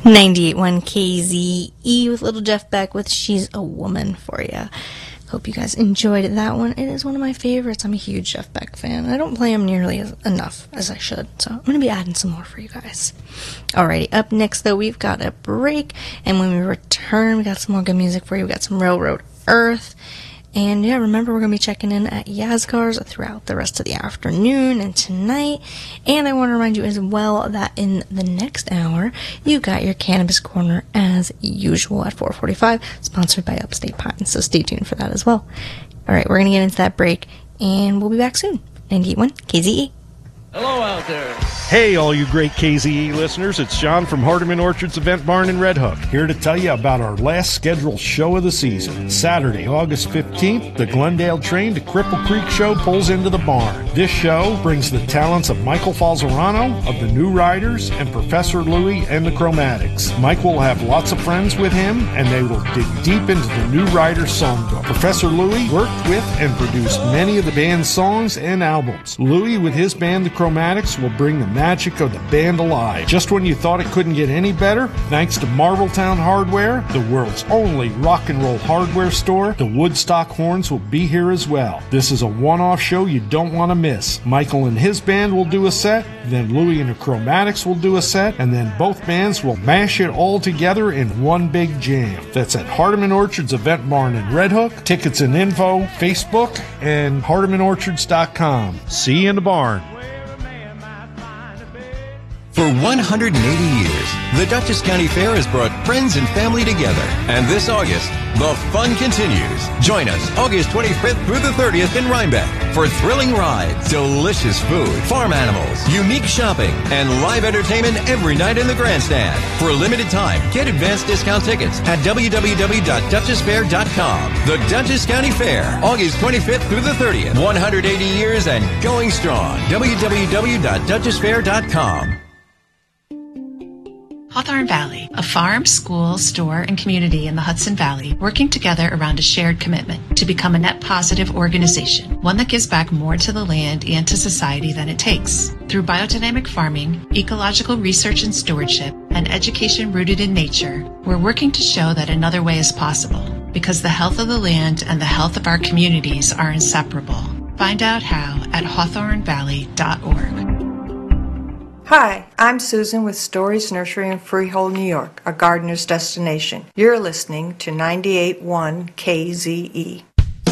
98.1 KZE with Little Jeff Beck with She's a Woman for you. Hope you guys enjoyed that one. It is one of my favorites. I'm a huge Jeff Beck fan. I don't play him nearly enough as I should, so I'm going to be adding some more for you guys. Alrighty, up next though, we've got a break, and when we return, we got some more good music for you. We got some Railroad Earth. And yeah, remember, we're going to be checking in at Yazgar's throughout the rest of the afternoon and tonight. And I want to remind you as well that in the next hour, you got your Cannabis Corner as usual at 4:45, sponsored by Upstate Pine. So stay tuned for that as well. All right, we're going to get into that break, and we'll be back soon. 98.1 KZE. Hello out there. Hey, all you great KZE listeners. It's John from Hardeman Orchards Event Barn in Red Hook, here to tell you about our last scheduled show of the season. Saturday, August 15th, the Glendale Train to Cripple Creek Show pulls into the barn. This show brings the talents of Michael Falzerano of the New Riders and Professor Louie and the Chromatics. Mike will have lots of friends with him, and they will dig deep into the New Riders songbook. Professor Louie worked with and produced many of the band's songs and albums. Louie, with his band, the Chromatics, will bring the magic of the band alive. Just when you thought it couldn't get any better, thanks to Marbletown Hardware, the world's only rock and roll hardware store, the Woodstock Horns will be here as well. This is a one-off show you don't want to miss. Michael and his band will do a set, then Louie and the Chromatics will do a set, and then both bands will mash it all together in one big jam. That's at Hardeman Orchards Event Barn in Red Hook. Tickets and info, Facebook, and HardemanOrchards.com. See you in the barn. For 180 years, the Dutchess County Fair has brought friends and family together. And this August, the fun continues. Join us August 25th through the 30th in Rhinebeck for thrilling rides, delicious food, farm animals, unique shopping, and live entertainment every night in the grandstand. For a limited time, get advanced discount tickets at www.dutchessfair.com. The Dutchess County Fair, August 25th through the 30th. 180 years and going strong. www.dutchessfair.com. Hawthorne Valley, a farm, school, store, and community in the Hudson Valley working together around a shared commitment to become a net positive organization, one that gives back more to the land and to society than it takes. Through biodynamic farming, ecological research and stewardship, and education rooted in nature, we're working to show that another way is possible, because the health of the land and the health of our communities are inseparable. Find out how at hawthornevalley.org. Hi, I'm Susan with Stories Nursery in Freehold, New York, a gardener's destination. You're listening to 98.1 KZE.